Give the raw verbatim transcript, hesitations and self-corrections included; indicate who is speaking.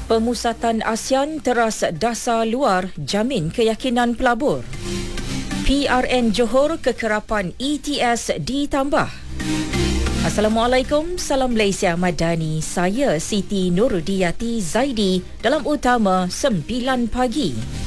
Speaker 1: Pemusatan ASEAN teras dasar luar jamin keyakinan pelabur. P R N Johor kekerapan E T S ditambah. Assalamualaikum, salam Malaysia Madani. Saya Siti Nurudiyati Zaidi dalam Utama sembilan pagi.